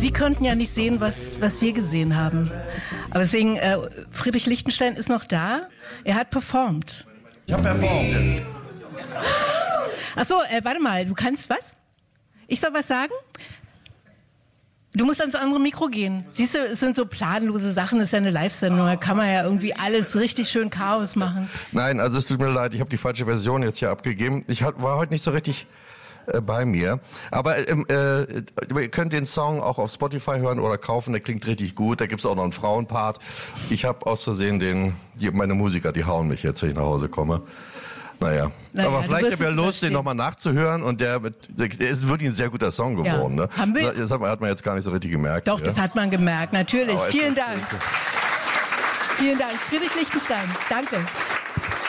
Sie konnten ja nicht sehen, was wir gesehen haben. Aber deswegen, Friedrich Lichtenstein ist noch da. Er hat performt. Ich habe performt. Ach so, warte mal, du kannst was? Ich soll was sagen? Du musst ans andere Mikro gehen. Siehst du, es sind so planlose Sachen, das ist ja eine Live-Sendung, da kann man ja irgendwie alles richtig schön Chaos machen. Nein, also es tut mir leid, ich habe die falsche Version jetzt hier abgegeben. Ich war heute nicht so richtig bei mir. Aber ihr könnt den Song auch auf Spotify hören oder kaufen, der klingt richtig gut. Da gibt's auch noch einen Frauenpart. Ich habe aus Versehen meine Musiker, die hauen mich jetzt, wenn ich nach Hause komme. Naja, aber vielleicht habt ihr Lust, den nochmal nachzuhören und der ist wirklich ein sehr guter Song geworden. Ja. Ne? Haben wir? Das hat man jetzt gar nicht so richtig gemerkt. Doch, ja? Das hat man gemerkt, natürlich. Vielen Dank. Vielen Dank. Friedrich Lichtenstein, danke.